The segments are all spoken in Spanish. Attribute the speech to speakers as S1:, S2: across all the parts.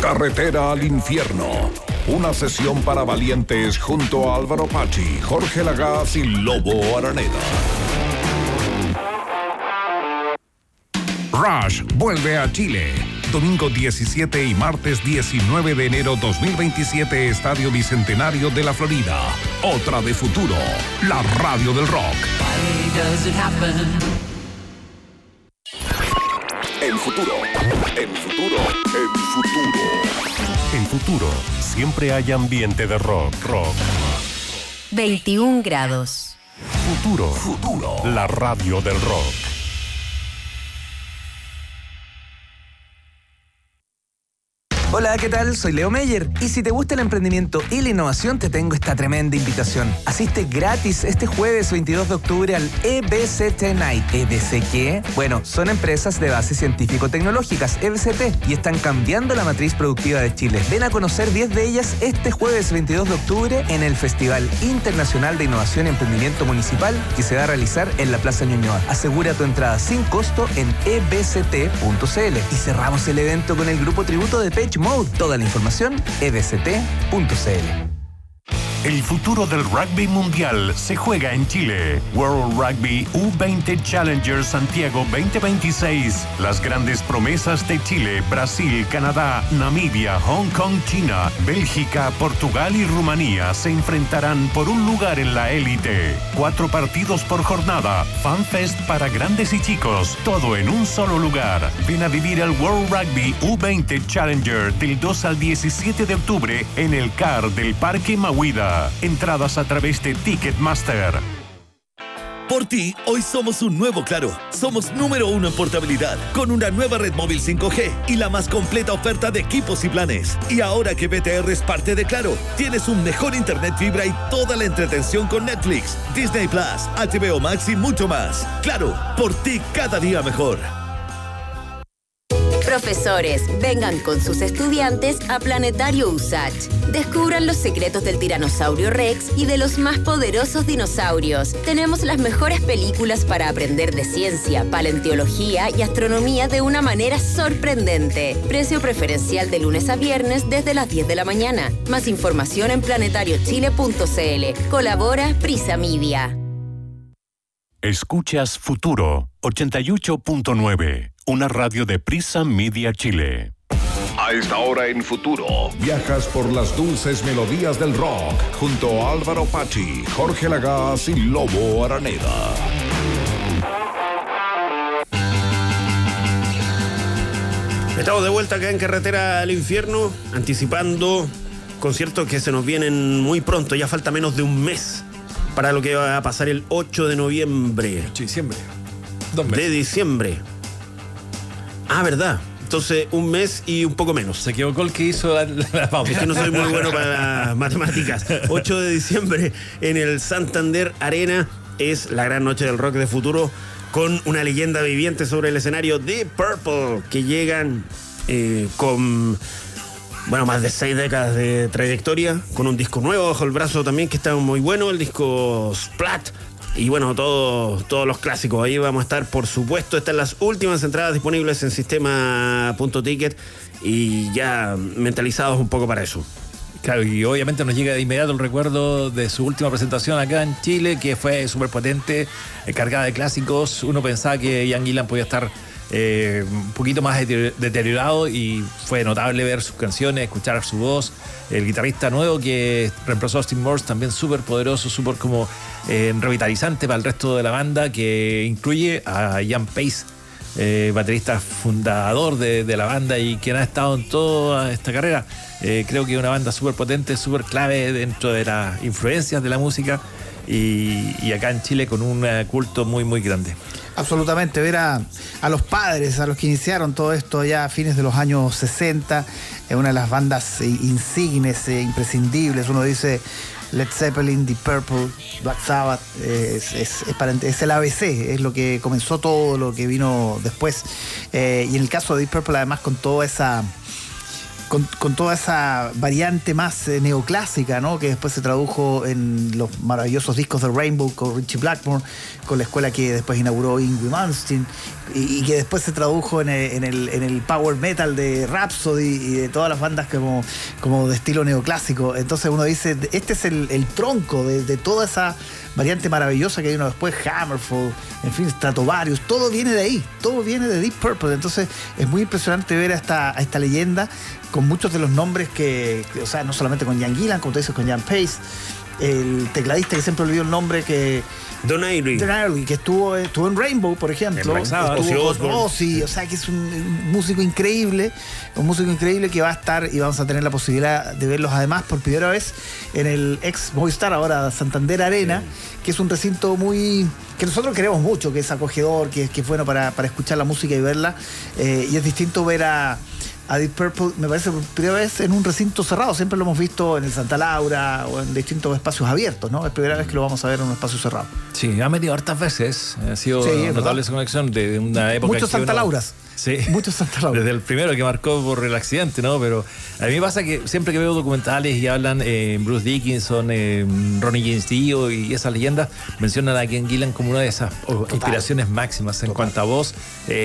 S1: Carretera al infierno. Una sesión para valientes junto a Álvaro Pachi, Jorge Lagaz y Lobo Araneda. Rush vuelve a Chile. Domingo 17 y martes 19 de enero 2027, Estadio Bicentenario de la Florida. Otra de Futuro, la radio del rock. El futuro, el futuro, el futuro.
S2: El futuro, siempre hay ambiente de rock.
S3: 21 grados.
S2: Futuro, la radio del rock.
S4: Hola, ¿qué tal? Soy Leo Meyer y si te gusta el emprendimiento y la innovación te tengo esta tremenda invitación. Asiste gratis este jueves 22 de octubre al EBCT Night. ¿EBC qué? Bueno, son empresas de base científico-tecnológicas, EBCT, y están cambiando la matriz productiva de Chile. Ven a conocer 10 de ellas este jueves 22 de octubre en el Festival Internacional de Innovación y Emprendimiento Municipal que se va a realizar en la Plaza Ñuñoa. Asegura tu entrada sin costo en ebct.cl. Y cerramos el evento con el grupo tributo de Depeche Mode. Toda la información, ebct.cl.
S2: El futuro del rugby mundial se juega en Chile. World Rugby U20 Challenger Santiago 2026. Las grandes promesas de Chile, Brasil, Canadá, Namibia, Hong Kong, China, Bélgica, Portugal y Rumanía se enfrentarán por un lugar en la élite. 4 partidos por jornada, FanFest para grandes y chicos, todo en un solo lugar. Ven a vivir el World Rugby U20 Challenger del 2 al 17 de octubre en el CAR del Parque Mahuida. Entradas a través de Ticketmaster.
S5: Por ti, hoy somos un nuevo Claro. Somos número 1 en portabilidad, con una nueva red móvil 5G y la más completa oferta de equipos y planes. Y ahora que BTR es parte de Claro, tienes un mejor internet fibra y toda la entretención con Netflix, Disney Plus, HBO Max y mucho más. Claro, por ti cada día mejor.
S3: Profesores, vengan con sus estudiantes a Planetario USACH. Descubran los secretos del tiranosaurio Rex y de los más poderosos dinosaurios. Tenemos las mejores películas para aprender de ciencia, paleontología y astronomía de una manera sorprendente. Precio preferencial de lunes a viernes desde las 10 de la mañana. Más información en planetariochile.cl. Colabora Prisa Media.
S2: Escuchas Futuro 88.9, una radio de Prisa Media Chile.
S1: A esta hora en Futuro, viajas por las dulces melodías del rock junto a Álvaro Pachi, Jorge Lagaz y Lobo Araneda.
S6: Estamos de vuelta acá en Carretera al Infierno, anticipando conciertos que se nos vienen muy pronto. Ya falta menos de un mes para lo que va a pasar el 8 de noviembre.
S7: 8 de diciembre.
S6: De diciembre. Ah, ¿verdad? Entonces, un mes y un poco menos.
S7: Se equivocó el que hizo la pausa.
S6: Es que no soy muy bueno para las matemáticas. 8 de diciembre en el Santander Arena es la gran noche del rock de Futuro, con una leyenda viviente sobre el escenario, Deep Purple, que llegan con... Bueno, más de 6 décadas de trayectoria, con un disco nuevo bajo el brazo también que está muy bueno, el disco Splat. Y bueno, todos los clásicos. Ahí vamos a estar, por supuesto. Están las últimas entradas disponibles en sistema.ticket y ya mentalizados un poco para eso.
S7: Claro, y obviamente nos llega de inmediato el recuerdo de su última presentación acá en Chile, que fue súper potente, cargada de clásicos. Uno pensaba que Ian Gillan podía estar un poquito más deteriorado, y fue notable ver sus canciones, escuchar su voz. El guitarrista nuevo que reemplazó a Austin Morse, también súper poderoso, súper como revitalizante para el resto de la banda, que incluye a Ian Pace, baterista fundador de la banda y quien ha estado en toda esta carrera. Creo que es una banda súper potente, súper clave dentro de las influencias de la música, y acá en Chile con un culto muy muy grande.
S8: Absolutamente, ver a los padres, a los que iniciaron todo esto ya a fines de los años 60, una de las bandas insignes, imprescindibles. Uno dice Led Zeppelin, Deep Purple, Black Sabbath, es el ABC, es lo que comenzó todo lo que vino después. Y en el caso de Deep Purple, además, con con toda esa variante más neoclásica, ¿no? Que después se tradujo en los maravillosos discos de Rainbow con Richie Blackmore, con la escuela que después inauguró Yngwie Malmsteen, y que después se tradujo en el power metal de Rhapsody y de todas las bandas como de estilo neoclásico. Entonces uno dice, este es el tronco de toda esa variante maravillosa que vino después, Hammerfall, en fin, Stratovarius, todo viene de ahí, todo viene de Deep Purple. Entonces es muy impresionante ver a esta leyenda con muchos de los nombres o sea, no solamente con Ian Gillan, como tú dices, con Ian Pace, el tecladista que siempre olvidó el nombre,
S6: Don Airey,
S8: que estuvo en Rainbow, por ejemplo, estuvo con Ozzy, o sea que es un músico increíble que va a estar, y vamos a tener la posibilidad de verlos además por primera vez en el ex Movistar, ahora Santander Arena, que es un recinto que nosotros queremos mucho, que es acogedor, que es bueno para escuchar la música y verla, y es distinto ver a Deep Purple, me parece, por primera vez en un recinto cerrado. Siempre lo hemos visto en el Santa Laura o en distintos espacios abiertos, ¿no? Es la primera vez que lo vamos a ver en un espacio cerrado.
S7: Sí, ha venido hartas veces. Ha sido notable esa conexión de una época.
S8: Muchos Santa Lauras.
S7: Sí.
S8: Muchos Santa Lauras.
S7: Desde el primero que marcó por el accidente, ¿no? Pero a mí me pasa que siempre que veo documentales y hablan Bruce Dickinson, Ronnie James Dio y esas leyendas, mencionan a Ian Gillan como una de esas inspiraciones máximas en cuanto a voz.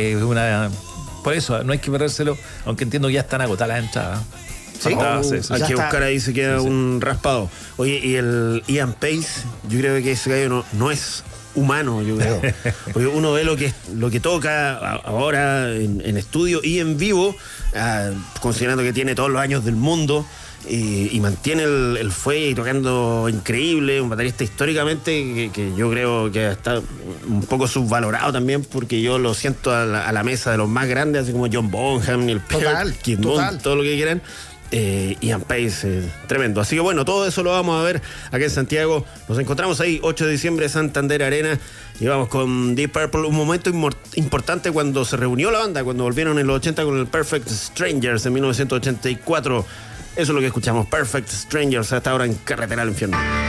S7: Por eso, no hay que perdérselo, aunque entiendo que ya están agotadas las entradas.
S8: ¿Sí?
S6: Hay que buscar ahí, se queda un raspado. Oye, y el Ian Pace, yo creo que ese gallo no es humano, yo creo. Porque uno ve lo que toca ahora en estudio y en vivo, considerando que tiene todos los años del mundo. Y mantiene el fuelle y tocando increíble, un baterista históricamente que yo creo que está un poco subvalorado también, porque yo lo siento a la mesa de los más grandes, así como John Bonham, Neil Peart, Kid Moon, todo lo que quieran. Ian Pace, tremendo. Así que bueno, todo eso lo vamos a ver aquí en Santiago. Nos encontramos ahí 8 de diciembre, Santander Arena, y vamos con Deep Purple. Un momento importante cuando se reunió la banda, cuando volvieron en los 80 con el Perfect Strangers en 1984. Eso es lo que escuchamos, Perfect Strangers, hasta ahora en Carretera al Infierno.